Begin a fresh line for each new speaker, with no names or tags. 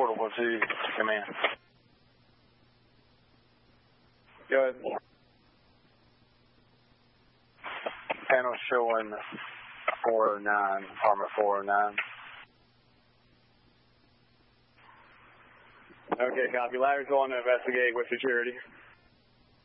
portable to command. Go ahead. Panel showing 409, armor 409. Okay, copy. Ladder's going to investigate with security.